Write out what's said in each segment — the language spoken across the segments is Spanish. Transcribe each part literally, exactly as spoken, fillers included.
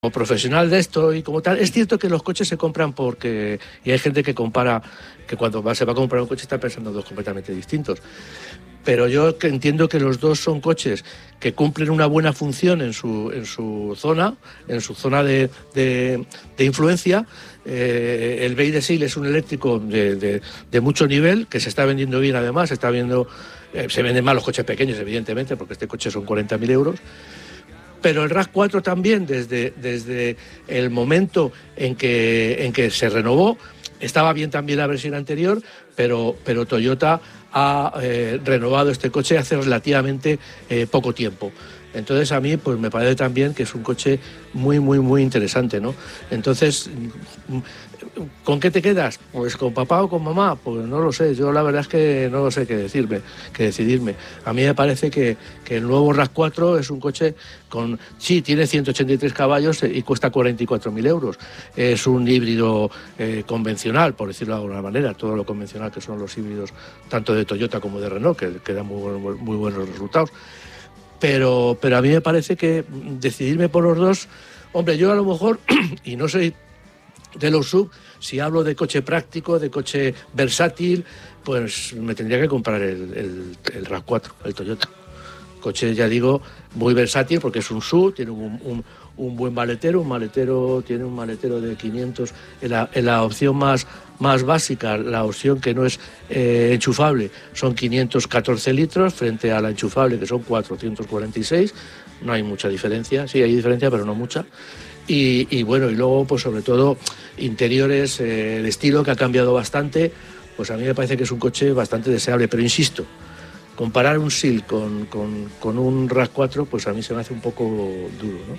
Como profesional de esto y como tal, es cierto que los coches se compran porque, y hay gente que compara, que cuando va, se va a comprar un coche está pensando en dos completamente distintos. Pero yo que entiendo que los dos son coches que cumplen una buena función en su, en su zona, en su zona de, de, de influencia. Eh, el Bay de Sil es un eléctrico de, de, de mucho nivel, que se está vendiendo bien además, se está viendo, eh, se venden más los coches pequeños evidentemente, porque este coche son cuarenta mil euros. Pero el RAV cuatro también, desde, desde el momento en que, en que se renovó, estaba bien también la versión anterior, pero, pero Toyota ha eh, renovado este coche hace relativamente eh, poco tiempo. Entonces a mí pues me parece también que es un coche muy, muy, muy interesante, ¿no? Entonces, ¿con qué te quedas? Pues con papá o con mamá, pues no lo sé, yo la verdad es que no lo sé qué decirme, qué decidirme. A mí me parece que, que el nuevo RAV cuatro es un coche con, sí, tiene ciento ochenta y tres caballos y cuesta cuarenta y cuatro mil euros. Es un híbrido eh, convencional, por decirlo de alguna manera, todo lo convencional que son los híbridos, tanto de Toyota como de Renault, que, que dan muy, muy buenos resultados. Pero, pero a mí me parece que decidirme por los dos, hombre, yo a lo mejor, y no soy de los sub, si hablo de coche práctico, de coche versátil, pues me tendría que comprar el, el, el RAV cuatro, el Toyota. Coche, ya digo, muy versátil porque es un sub, tiene un, un, un buen maletero, un maletero, tiene un maletero de quinientos, en la, en la opción más, más básica, la opción que no es eh, enchufable, son quinientos catorce litros frente a la enchufable que son cuatrocientos cuarenta y seis, no hay mucha diferencia, sí hay diferencia pero no mucha. Y, y bueno, y luego pues sobre todo interiores, eh, el estilo que ha cambiado bastante, pues a mí me parece que es un coche bastante deseable, pero insisto, comparar un Sil con, con, con un RAV cuatro, pues a mí se me hace un poco duro, ¿no?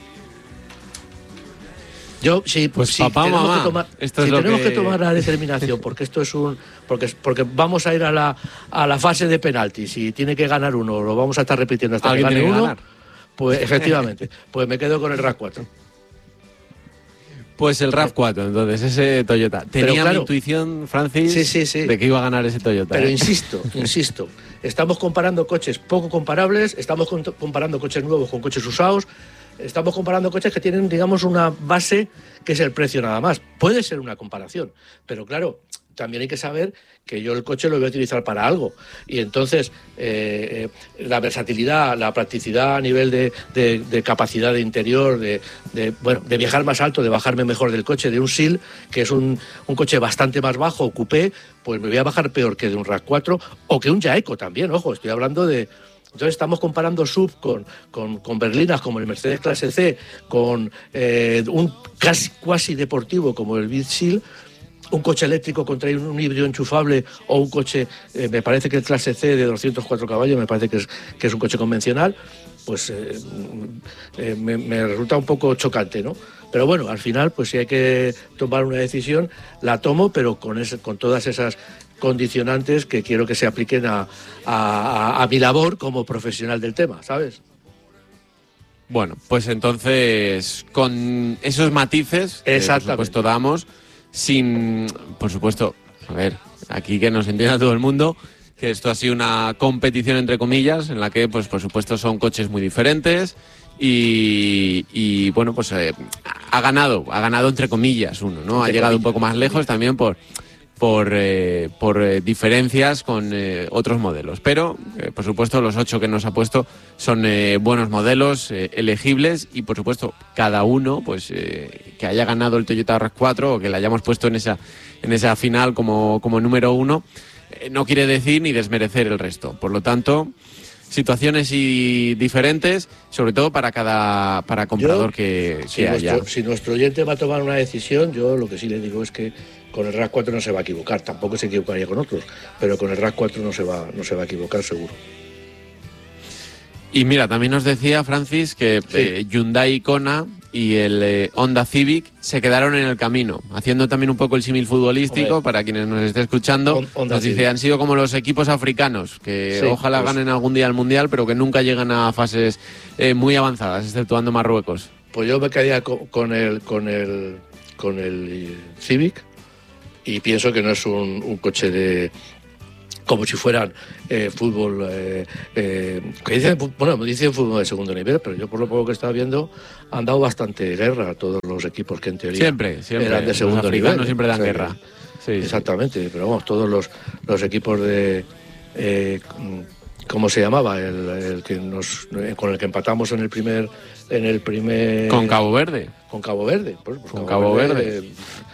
Yo, sí, pues sí, papá, tenemos, mamá, que tomar, esto sí, es lo tenemos que... que tomar la determinación, porque esto es un, porque, porque vamos a ir a la, a la fase de penaltis, y tiene que ganar uno, lo vamos a estar repitiendo hasta que gane uno, pues efectivamente, pues me quedo con el RAV cuatro. Pues el RAV cuatro, entonces, ese Toyota. Tenía claro, mi intuición, Francis, sí, sí, sí. de que iba a ganar ese Toyota. Pero ¿eh? insisto, insisto, estamos comparando coches poco comparables, estamos comparando coches nuevos con coches usados, estamos comparando coches que tienen, digamos, una base que es el precio nada más. Puede ser una comparación, pero claro, también hay que saber que yo el coche lo voy a utilizar para algo. Y entonces, eh, eh, la versatilidad, la practicidad a nivel de, de, de capacidad de interior, de, de, bueno, de viajar más alto, de bajarme mejor del coche, de un Sil, que es un, un coche bastante más bajo, coupé, pues me voy a bajar peor que de un RAV cuatro o que un Jaeco también, ojo, estoy hablando de... Entonces estamos comparando sub con, con, con berlinas como el Mercedes Clase C, con eh, un casi cuasi deportivo como el Beat Sil, un coche eléctrico contra un, un híbrido enchufable o un coche, eh, me parece que el Clase C de doscientos cuatro caballos, me parece que es, que es un coche convencional, pues eh, eh, me, me resulta un poco chocante, ¿no? Pero bueno, al final, pues si hay que tomar una decisión, la tomo, pero con, ese, con todas esas condicionantes que quiero que se apliquen a, a, a mi labor como profesional del tema, ¿sabes? Bueno, pues entonces, con esos matices, que por supuesto damos, sin, por supuesto, a ver, aquí que nos entienda todo el mundo, que esto ha sido una competición entre comillas, en la que, pues por supuesto, son coches muy diferentes y, y bueno, pues eh, ha ganado, ha ganado entre comillas uno, ¿no? Ha llegado un poco más lejos también por... por, eh, por eh, diferencias con eh, otros modelos. Pero, eh, por supuesto, los ocho que nos ha puesto son eh, buenos modelos, eh, elegibles, y, por supuesto, cada uno pues eh, que haya ganado el Toyota RAV cuatro o que le hayamos puesto en esa, en esa final como, como número uno, eh, no quiere decir ni desmerecer el resto. Por lo tanto, situaciones y diferentes, sobre todo para cada para comprador yo, que, que si haya. Nuestro, si nuestro oyente va a tomar una decisión, yo lo que sí le digo es que con el RAV cuatro no se va a equivocar, tampoco se equivocaría con otros, pero con el RAV cuatro no se va, no se va a equivocar seguro. Y mira, también nos decía Francis que sí. eh, Hyundai Kona y el eh, Honda Civic se quedaron en el camino, haciendo también un poco el símil futbolístico. Hombre, para quienes nos esté escuchando, Honda nos dice, Civic. Han sido como los equipos africanos, que sí, ojalá pues, ganen algún día el Mundial, pero que nunca llegan a fases eh, muy avanzadas, exceptuando Marruecos. Pues yo me quedaría con, con, el, con, el, con el Civic, y pienso que no es un, un coche de, como si fueran eh, fútbol, eh, eh, que dicen, bueno, dicen fútbol de segundo nivel, pero yo por lo poco que estaba viendo han dado bastante guerra a todos los equipos que en teoría siempre, siempre. eran de segundo los nivel. No siempre dan o sea, guerra. Sí, exactamente, sí. Pero vamos, todos los, los equipos de... Eh, ¿Cómo se llamaba? El, el que nos, con el que empatamos en el primer... En el primer con Cabo Verde. Con Cabo Verde. Pues, pues con Cabo, Cabo Verde. Verde.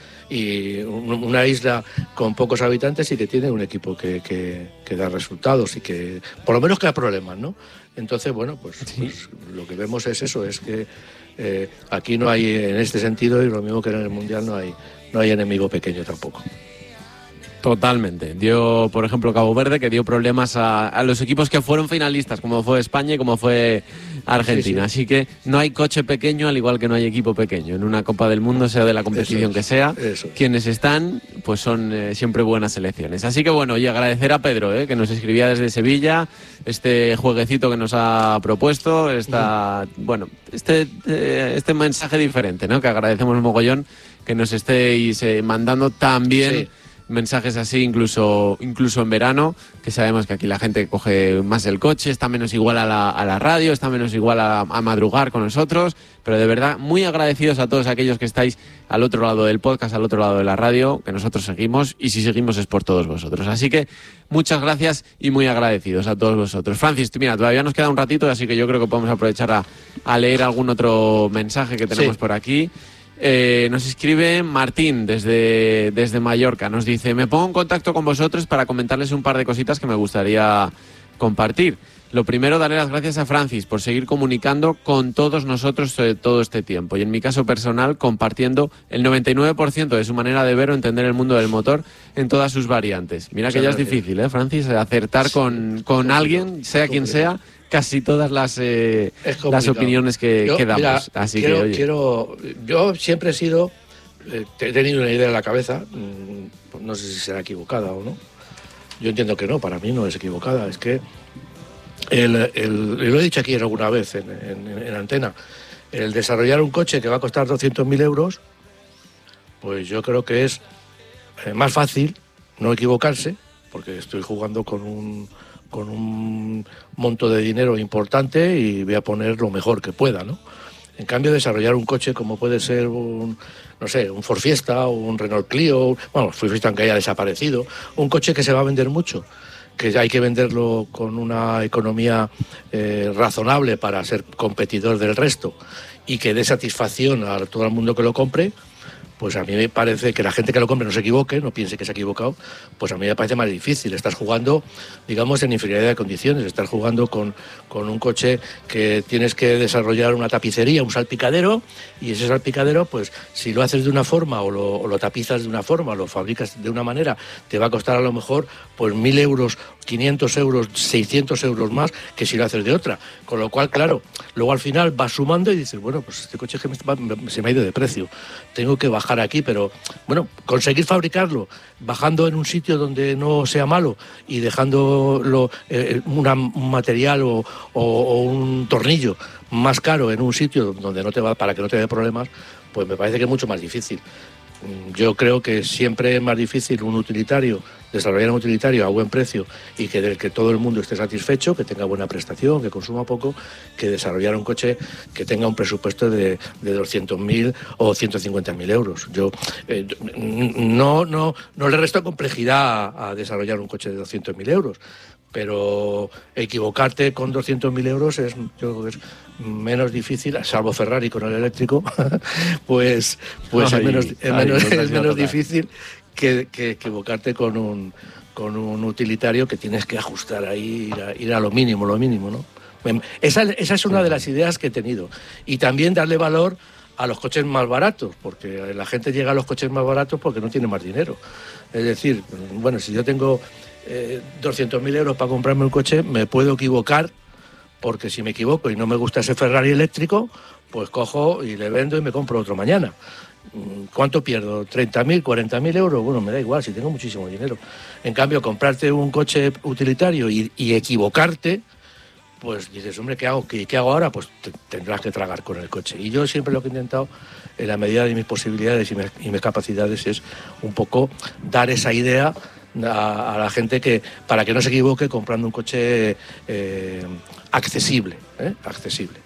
Y una isla con pocos habitantes y que tiene un equipo que, que, que da resultados y que por lo menos que da problemas, ¿no? Entonces, bueno, pues, sí. pues lo que vemos es eso, es que eh, aquí no hay, en este sentido, y lo mismo que en el Mundial, no hay, no hay enemigo pequeño tampoco. Totalmente. Dio, por ejemplo, Cabo Verde, que dio problemas a, a los equipos que fueron finalistas, como fue España y como fue Argentina. Sí, sí. Así que no hay coche pequeño, al igual que no hay equipo pequeño. En una Copa del Mundo, sea de la competición es, que sea, quienes están, pues son eh, siempre buenas selecciones. Así que bueno, y agradecer a Pedro, eh, que nos escribía desde Sevilla, este jueguecito que nos ha propuesto, esta, uh-huh. bueno, este, eh, este mensaje diferente, ¿no? Que agradecemos un mogollón que nos estéis eh, mandando también. Sí. Mensajes así, incluso incluso en verano, que sabemos que aquí la gente coge más el coche, está menos igual a la, a la radio, está menos igual a, a madrugar con nosotros, pero de verdad muy agradecidos a todos aquellos que estáis al otro lado del podcast, al otro lado de la radio, que nosotros seguimos, y si seguimos es por todos vosotros. Así que muchas gracias y muy agradecidos a todos vosotros. Francis, mira, todavía nos queda un ratito, así que yo creo que podemos aprovechar a, a leer algún otro mensaje que tenemos sí. por aquí. Eh, nos escribe Martín desde, desde Mallorca, nos dice: me pongo en contacto con vosotros para comentarles un par de cositas que me gustaría compartir. Lo primero, darle las gracias a Francis por seguir comunicando con todos nosotros eh, todo este tiempo, y en mi caso personal compartiendo el noventa y nueve por ciento de su manera de ver o entender el mundo del motor en todas sus variantes. Mira que ya es difícil, ¿eh, Francis? Acertar con, con alguien, sea quien sea, casi todas las eh, las opiniones que, yo, que damos. Mira, Así quiero, que, oye. quiero, yo siempre he sido, eh, he tenido una idea en la cabeza, mmm, no sé si será equivocada o no. Yo entiendo que no, para mí no es equivocada. Es que, el, el, lo he dicho aquí alguna vez en, en, en antena, el desarrollar un coche que va a costar doscientos mil euros, pues yo creo que es eh, más fácil no equivocarse, porque estoy jugando con un... con un monto de dinero importante y voy a poner lo mejor que pueda, ¿no? En cambio, desarrollar un coche como puede ser un, no sé, un Ford Fiesta o un Renault Clio, bueno, Ford Fiesta aunque haya desaparecido, un coche que se va a vender mucho, que hay que venderlo con una economía eh, razonable para ser competidor del resto y que dé satisfacción a todo el mundo que lo compre, pues a mí me parece que la gente que lo compre no se equivoque, no piense que se ha equivocado, pues a mí me parece más difícil. Estás jugando, digamos, en inferioridad de condiciones, estás jugando con, con un coche que tienes que desarrollar una tapicería, un salpicadero, y ese salpicadero, pues si lo haces de una forma o lo, o lo tapizas de una forma, o lo fabricas de una manera, te va a costar a lo mejor pues mil euros, quinientos euros, seiscientos euros más que si lo haces de otra. Con lo cual, claro, luego al final vas sumando y dices, bueno, pues este coche que me, me, se me ha ido de precio, tengo que bajar aquí, pero bueno, conseguir fabricarlo bajando en un sitio donde no sea malo y dejándolo eh, una, un material o, o, o un tornillo más caro en un sitio donde no te va, para que no te dé problemas, pues me parece que es mucho más difícil. Yo creo que siempre es más difícil un utilitario, desarrollar un utilitario a buen precio y que del que todo el mundo esté satisfecho, que tenga buena prestación, que consuma poco, que desarrollar un coche que tenga un presupuesto de, de doscientos mil o ciento cincuenta mil euros. Yo eh, no, no, no le resto complejidad a, a desarrollar un coche de doscientos mil euros, pero equivocarte con doscientos mil euros es, yo creo que es menos difícil, salvo Ferrari con el eléctrico, pues, pues ay, es menos, es ay, menos, no es menos difícil que, que equivocarte con un, con un utilitario que tienes que ajustar ahí, ir a, ir a lo mínimo, lo mínimo, ¿no? Esa, esa es una de las ideas que he tenido. Y también darle valor a los coches más baratos, porque la gente llega a los coches más baratos porque no tiene más dinero. Es decir, bueno, si yo tengo eh, doscientos mil euros para comprarme un coche, me puedo equivocar, porque si me equivoco y no me gusta ese Ferrari eléctrico, pues cojo y le vendo y me compro otro mañana. ¿Cuánto pierdo? ¿treinta mil, cuarenta mil euros? Bueno, me da igual, si tengo muchísimo dinero. En cambio, comprarte un coche utilitario y, y equivocarte, pues dices, hombre, ¿qué hago? ¿Qué, qué hago ahora? Pues te, tendrás que tragar con el coche. Y yo siempre lo que he intentado, en la medida de mis posibilidades y mis, y mis capacidades, es un poco dar esa idea a, a la gente que, para que no se equivoque comprando un coche eh, accesible, ¿eh? accesible.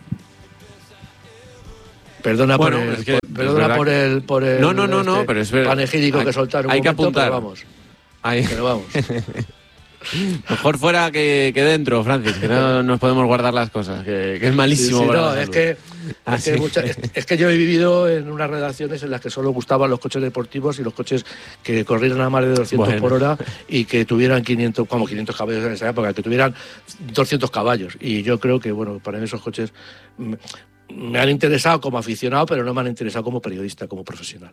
Perdona, bueno, por, el, es que por, perdona por el por el no, no, no, este no, pero es verdad. panegírico hay, que soltaron. Hay un que momento, apuntar. Pero vamos. Hay... Pero vamos. Mejor fuera que, que dentro, Francis, que no nos podemos guardar las cosas, que, que es malísimo. Sí, sí, para no, la es salud. que, ¿Ah, es, que sí? mucha, es, es que yo he vivido en unas redacciones en las que solo gustaban los coches deportivos y los coches que corrieran a más de doscientos bueno. por hora y que tuvieran quinientos, como quinientos caballos en esa época, que tuvieran doscientos caballos. Y yo creo que, bueno, para mí esos coches me, me han interesado como aficionado, pero no me han interesado como periodista, como profesional.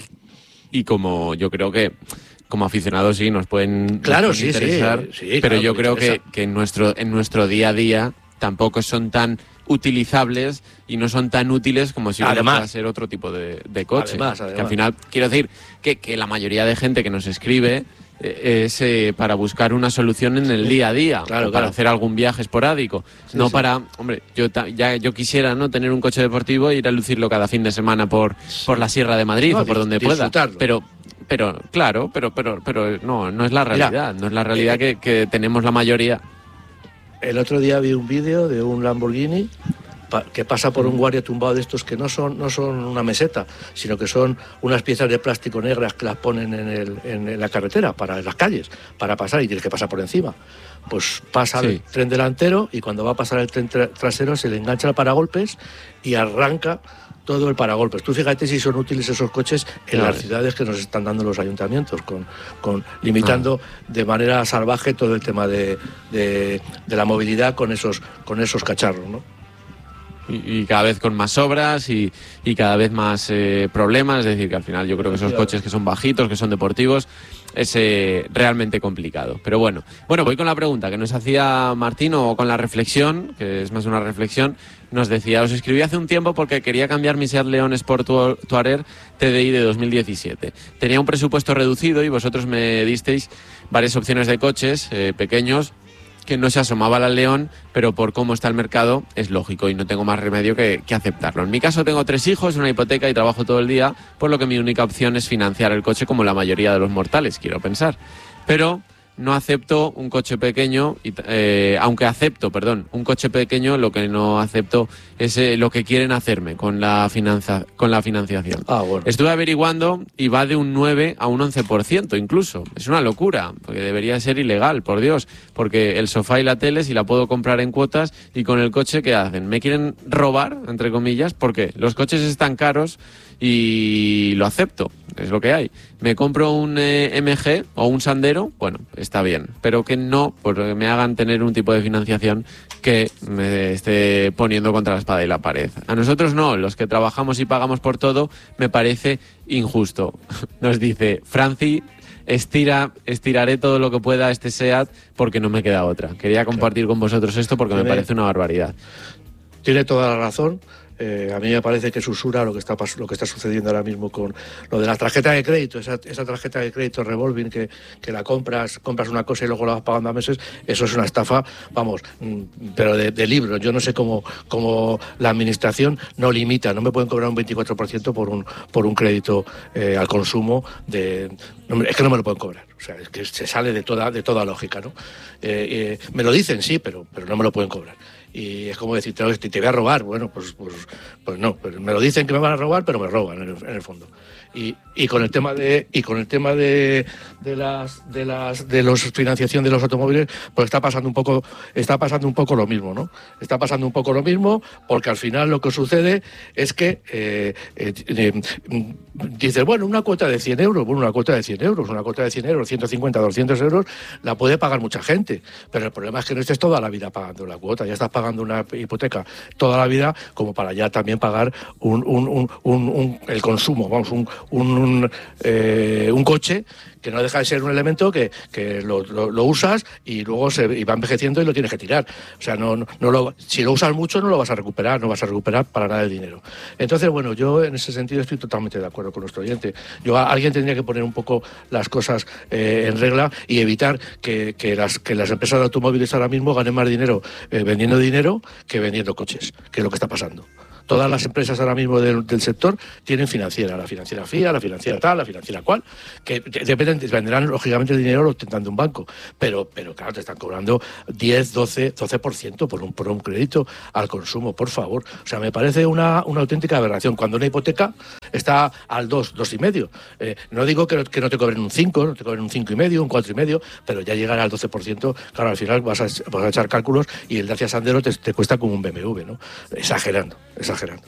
Y como yo creo que como aficionados sí nos pueden, claro, nos pueden sí, interesar, sí, sí, pero claro, yo creo que, que en nuestro en nuestro día a día tampoco son tan utilizables y no son tan útiles como si fuera a ser otro tipo de, de coche. Además, además. Que al final, quiero decir que, que la mayoría de gente que nos escribe eh, es eh, para buscar una solución en el día a día, claro, o para claro. hacer algún viaje esporádico. Sí, no sí. para, hombre, yo ya yo quisiera no tener un coche deportivo e ir a lucirlo cada fin de semana por, por la Sierra de Madrid no, o por donde pueda. Pero Pero, claro, pero, pero, pero no, no es la realidad, Mira, no es la realidad eh, que, que tenemos la mayoría. El otro día vi un vídeo de un Lamborghini pa, que pasa por un guardia tumbado de estos que no son, no son una meseta, sino que son unas piezas de plástico negras que las ponen en, el, en, en la carretera, para en las calles, para pasar y tienes que pasar por encima. Pues pasa sí. el tren delantero y cuando va a pasar el tren tra- trasero se le engancha el paragolpes y arranca todo el paragolpes. Tú fíjate si son útiles esos coches en claro. las ciudades que nos están dando los ayuntamientos, con, con limitando ah. de manera salvaje todo el tema de, de, de la movilidad con esos, con esos cacharros, ¿no? Y, y cada vez con más obras y, y cada vez más eh, problemas, es decir, que al final yo creo que esos coches que son bajitos, que son deportivos, es eh, realmente complicado. Pero bueno, bueno, voy con la pregunta que nos hacía Martín, o con la reflexión, que es más una reflexión. Nos decía, os escribí hace un tiempo porque quería cambiar mi Seat León Sport Touareg T D I de dos mil diecisiete. Tenía un presupuesto reducido y vosotros me disteis varias opciones de coches eh, pequeños que no se asomaba al León, pero por cómo está el mercado es lógico y no tengo más remedio que, que aceptarlo. En mi caso tengo tres hijos, una hipoteca y trabajo todo el día, por lo que mi única opción es financiar el coche como la mayoría de los mortales, quiero pensar. Pero no acepto un coche pequeño, y, eh, aunque acepto, perdón, un coche pequeño, lo que no acepto es eh, lo que quieren hacerme con la, finanza, con la financiación. Ah, bueno. Estuve averiguando y va de un nueve a un once por ciento incluso. Es una locura, porque debería ser ilegal, por Dios, porque el sofá y la tele si la puedo comprar en cuotas y con el coche, ¿qué hacen? ¿Me quieren robar, entre comillas? Porque los coches están caros y lo acepto, es lo que hay. Me compro un eh, M G o un Sandero, bueno, está bien, pero que no porque me hagan tener un tipo de financiación que me esté poniendo contra la espada y la pared. A nosotros no, los que trabajamos y pagamos por todo, me parece injusto. Nos dice Franci, estira, estiraré todo lo que pueda este SEAT porque no me queda otra. Quería compartir con vosotros esto porque me parece una barbaridad. Tiene toda la razón. Eh, a mí me parece que es usura lo que está lo que está sucediendo ahora mismo con lo de la tarjeta de crédito, esa, esa tarjeta de crédito revolving que, que la compras, compras una cosa y luego la vas pagando a meses, eso es una estafa, vamos, pero de, de libro. Yo no sé cómo, cómo la administración no limita, no me pueden cobrar un veinticuatro por ciento por un, por un crédito eh, al consumo, de, no, es que no me lo pueden cobrar, o sea, es que se sale de toda, de toda lógica, ¿no? Eh, eh, me lo dicen, sí, pero, pero no me lo pueden cobrar. Y es como decir, te, te voy a robar. Bueno, pues, pues, pues no, pues me lo dicen que me van a robar, pero me roban en el, en el fondo. Y, y con el tema de y con el tema de, de las de las de los financiación de los automóviles, pues está pasando un poco está pasando un poco lo mismo, ¿no? Está pasando un poco lo mismo porque al final lo que sucede es que eh, eh, eh, dices, bueno, una cuota de cien euros, bueno, una cuota de cien euros, una cuota de cien euros, ciento cincuenta, doscientos euros, la puede pagar mucha gente, pero el problema es que no estés toda la vida pagando la cuota, ya estás pagando una hipoteca toda la vida como para ya también pagar un, un, un, un, un el consumo, vamos, un Un, un, eh, un coche que no deja de ser un elemento que, que lo, lo, lo usas y luego se y va envejeciendo y lo tienes que tirar. O sea, no, no, no lo, si lo usas mucho no lo vas a recuperar, no vas a recuperar para nada el dinero. Entonces, bueno, yo en ese sentido estoy totalmente de acuerdo con nuestro oyente. Yo, alguien tendría que poner un poco las cosas eh, en regla y evitar que, que, las, que las empresas de automóviles ahora mismo ganen más dinero eh, vendiendo dinero que vendiendo coches, que es lo que está pasando. todas las empresas ahora mismo del, del sector tienen financiera, la financiera F I A, la financiera tal, la financiera cual, que dependen, venderán lógicamente el dinero lo tendrán de un banco, pero, pero claro, te están cobrando diez, doce, doce por ciento por un, por un crédito al consumo, por favor. O sea, me parece una, una auténtica aberración. Cuando una hipoteca está al dos, dos y medio. Eh, no digo que, que no te cobren un cinco, no te cobren un cinco y medio, un cuatro y medio, pero ya llegar al doce por ciento, claro, al final vas a, vas a echar cálculos y el Dacia Sandero te, te cuesta como un B M W, ¿no? Exagerando, exagerando.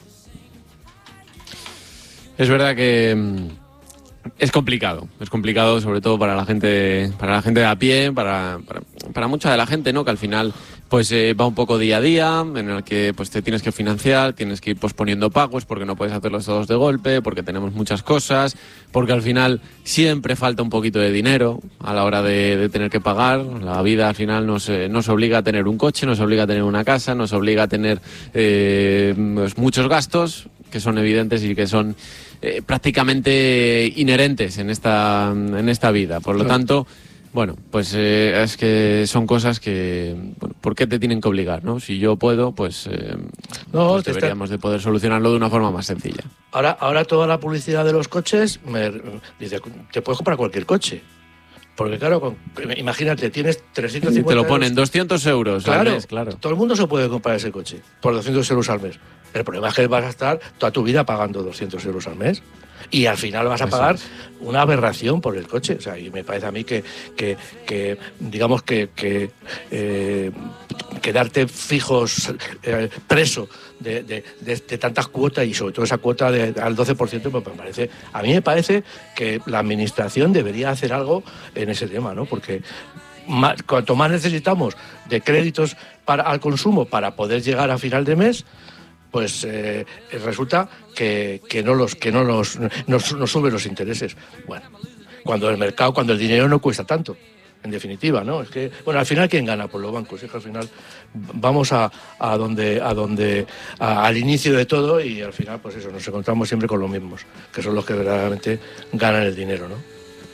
Es verdad que es complicado, es complicado sobre todo para la gente, para la gente de a pie, para, para, para mucha de la gente, ¿no? Que al final pues eh, va un poco día a día, en el que pues te tienes que financiar, tienes que ir posponiendo pagos porque no puedes hacerlos todos de golpe, porque tenemos muchas cosas, porque al final siempre falta un poquito de dinero a la hora de, de tener que pagar. La vida al final nos, eh, nos obliga a tener un coche, nos obliga a tener una casa, nos obliga a tener eh, pues muchos gastos que son evidentes y que son eh, prácticamente inherentes en esta, en esta vida. Por lo tanto, bueno, pues eh, es que son cosas que, bueno, ¿por qué te tienen que obligar, no? Si yo puedo, pues, eh, no, pues deberíamos está... de poder solucionarlo de una forma más sencilla. Ahora, ahora toda la publicidad de los coches me dice, te puedes comprar cualquier coche. Porque claro, con, imagínate, tienes trescientos cincuenta euros. Te lo ponen euros. doscientos euros claro, al mes, claro. Todo el mundo se puede comprar ese coche por doscientos euros al mes. El problema es que vas a estar toda tu vida pagando doscientos euros al mes. Y al final vas a pagar una aberración por el coche. O sea, y me parece a mí que, que, que digamos que, que eh, quedarte fijos, eh, preso de, de, de, de tantas cuotas y sobre todo esa cuota de, al doce por ciento, pues me parece, a mí me parece que la administración debería hacer algo en ese tema, ¿no? Porque más, cuanto más necesitamos de créditos para, al consumo para poder llegar a final de mes, pues eh, resulta que, que no los que no los nos, nos suben los intereses. Bueno, cuando el mercado, cuando el dinero no cuesta tanto, en definitiva, ¿no? Es que, bueno, al final ¿quién gana? Pues los bancos. Es que al final vamos a, a donde, a donde, a, al inicio de todo y al final, pues eso, nos encontramos siempre con los mismos, que son los que verdaderamente ganan el dinero, ¿no?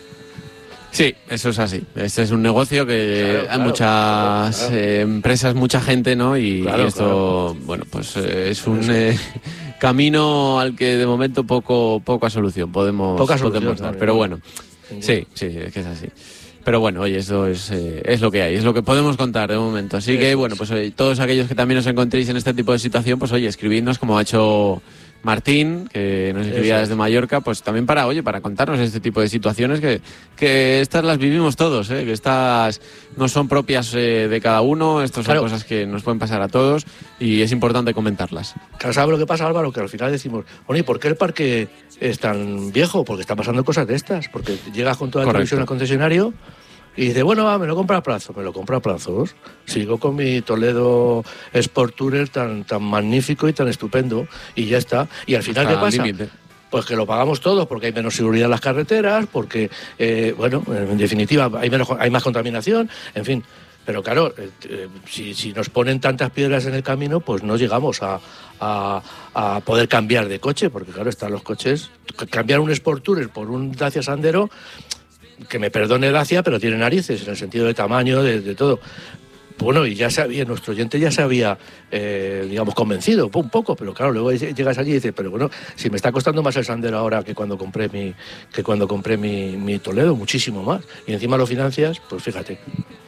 Sí, eso es así. Este es un negocio que claro, hay claro, muchas claro, claro. Eh, empresas, mucha gente, ¿no? Y, claro, y esto, claro. bueno, pues eh, es un eh, camino al que de momento poco poca solución podemos, Poca solución, podemos dar. No, pero no. bueno, sí, sí, es que es así. Pero bueno, oye, eso es, eh, es lo que hay, es lo que podemos contar de momento. Así que, bueno, pues oye, todos aquellos que también os encontréis en este tipo de situación, pues oye, escribidnos como ha hecho Martín, que nos escribía desde Mallorca, pues también para, oye, para contarnos este tipo de situaciones que, que estas las vivimos todos, ¿eh? Que estas no son propias eh, de cada uno, estas son claro. cosas que nos pueden pasar a todos y es importante comentarlas. Claro, ¿sabes lo que pasa, Álvaro? Que al final decimos, bueno, ¿y por qué el parque es tan viejo? Porque están pasando cosas de estas, porque llegas con toda la televisión al concesionario y dice, bueno, va, me lo compro a plazo, me lo compro a plazos. Sigo con mi Toledo Sport Tourer tan, tan magnífico y tan estupendo y ya está. Y al final, está ¿qué pasa? Límite. Pues que lo pagamos todos porque hay menos seguridad en las carreteras, porque, eh, bueno, en definitiva, hay, menos, hay más contaminación, en fin. Pero claro, eh, si, si nos ponen tantas piedras en el camino, pues no llegamos a, a, a poder cambiar de coche, porque claro, están los coches. Cambiar un Sport Tourer por un Dacia Sandero, que me perdone Dacia, pero tiene narices, en el sentido de tamaño, de, de todo. Bueno, y ya sabía, nuestro oyente ya se había, eh, digamos, convencido, un poco, pero claro, luego llegas allí y dices, pero bueno, si me está costando más el Sandero ahora que cuando compré mi, que cuando compré mi, mi Toledo, muchísimo más. Y encima lo financias, pues fíjate.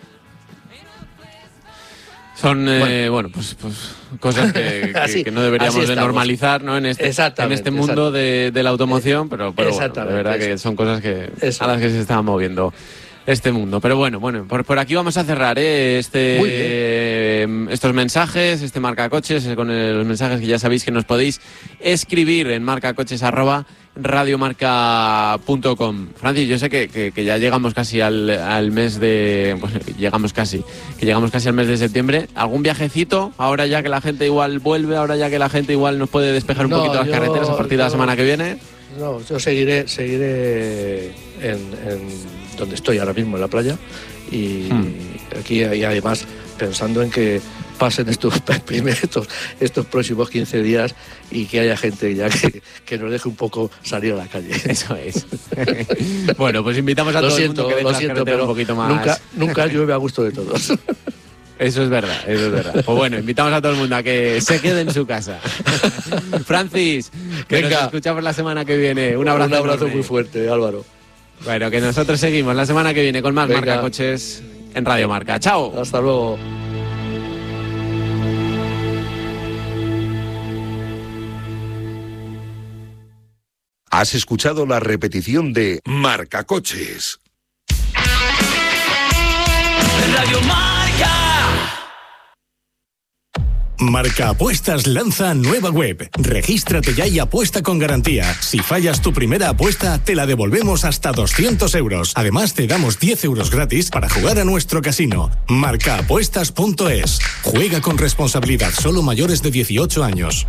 Son, eh, bueno. bueno, pues, pues cosas que, que, que no deberíamos de normalizar, ¿no? En este, en este mundo de, de la automoción, pero, pero bueno, de verdad que son cosas que Eso. a las que se está moviendo este mundo. Pero bueno, bueno, por, por aquí vamos a cerrar ¿eh? este, eh, estos mensajes, este marcacoches, con el, los mensajes que ya sabéis que nos podéis escribir en marcacoches arroba radiomarca punto com. Francis, yo sé que, que, que ya llegamos casi al, al mes de... Pues llegamos casi, que llegamos casi al mes de septiembre. ¿Algún viajecito? Ahora ya que la gente igual vuelve, ahora ya que la gente igual nos puede despejar un no, poquito las yo, carreteras a partir yo, de la semana que viene. No, yo seguiré, seguiré en, en donde estoy ahora mismo, en la playa. Y hmm. aquí y además pensando en que pasen estos, estos, estos próximos quince días y que haya gente ya que, que nos deje un poco salir a la calle. Eso es. Bueno, pues invitamos a lo todo siento, el mundo que deje lo la siento, carretera pero un poquito más. Nunca, nunca llueve a gusto de todos. Eso es verdad, eso es verdad. Pues bueno, invitamos a todo el mundo a que se quede en su casa. Francis, que Venga. Nos escuchamos la semana que viene. Un abrazo. Un abrazo muy fuerte, Álvaro. Bueno, que nosotros seguimos la semana que viene con más Venga. Marca Coches en Radio Marca. Chao. Hasta luego. Has escuchado la repetición de Marca Coches. Radio Marca. Marca Apuestas lanza nueva web. Regístrate ya y apuesta con garantía. Si fallas tu primera apuesta, te la devolvemos hasta doscientos euros. Además, te damos diez euros gratis para jugar a nuestro casino. marca apuestas punto es. Juega con responsabilidad. Solo mayores de dieciocho años.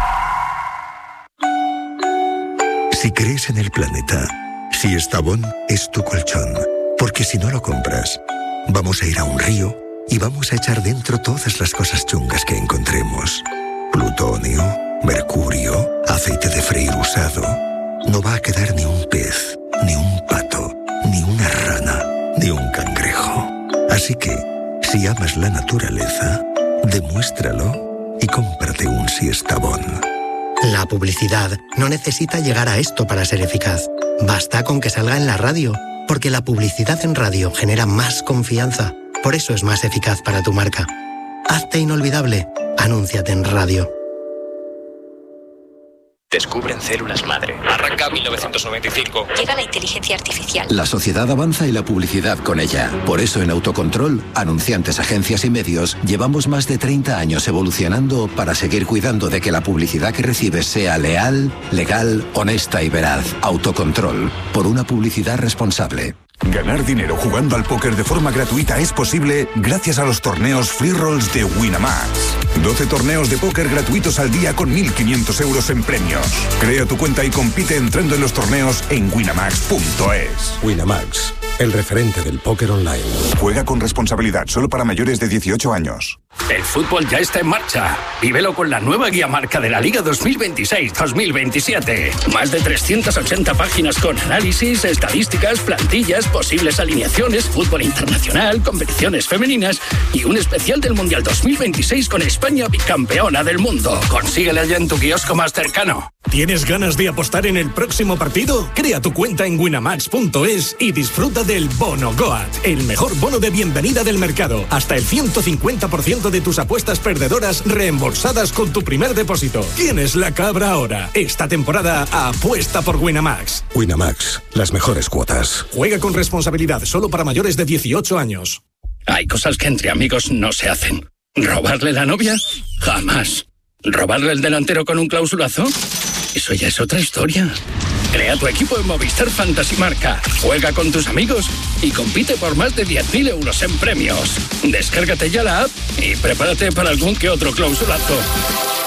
Si crees en el planeta, si Estavón es tu colchón, porque si no lo compras, vamos a ir a un río y vamos a echar dentro todas las cosas chungas que encontremos. Plutonio, mercurio, aceite de freír usado. No va a quedar ni un pez, ni un pato, ni una rana, ni un cangrejo. Así que, si amas la naturaleza, demuéstralo y cómprate un Siestabón. La publicidad no necesita llegar a esto para ser eficaz. Basta con que salga en la radio, porque la publicidad en radio genera más confianza. Por eso es más eficaz para tu marca. Hazte inolvidable. Anúnciate en radio. Descubren células madre. Arranca mil novecientos noventa y cinco. Llega la inteligencia artificial. La sociedad avanza y la publicidad con ella. Por eso en Autocontrol, anunciantes, agencias y medios, llevamos más de treinta años evolucionando para seguir cuidando de que la publicidad que recibes sea leal, legal, honesta y veraz. Autocontrol. Por una publicidad responsable. Ganar dinero jugando al póker de forma gratuita es posible gracias a los torneos Free Rolls de Winamax. doce torneos de póker gratuitos al día con mil quinientos euros en premios. Crea tu cuenta y compite entrando en los torneos en winamax punto es. Winamax, el referente del póker online. Juega con responsabilidad, solo para mayores de dieciocho años. El fútbol ya está en marcha. Vívelo con la nueva guía marca de la Liga dos mil veintiséis dos mil veintisiete. Más de trescientas ochenta páginas con análisis, estadísticas, plantillas, posibles alineaciones, fútbol internacional, competiciones femeninas y un especial del Mundial dos mil veintiséis con España bicampeona del mundo. Consíguela ya en tu kiosco más cercano. ¿Tienes ganas de apostar en el próximo partido? Crea tu cuenta en winamax punto es y disfruta del Bono Goat, el mejor bono de bienvenida del mercado. Hasta el ciento cincuenta por ciento de tus apuestas perdedoras reembolsadas con tu primer depósito. ¿Tienes la cabra ahora? Esta temporada apuesta por Winamax. Winamax, las mejores cuotas. Juega con responsabilidad, solo para mayores de dieciocho años. Hay cosas que entre amigos no se hacen. ¿Robarle la novia? Jamás. ¿Robarle el delantero con un clausulazo? Eso ya es otra historia. Crea tu equipo en Movistar Fantasy Marca. Juega con tus amigos y compite por más de diez mil euros en premios. Descárgate ya la app y prepárate para algún que otro clausulazo.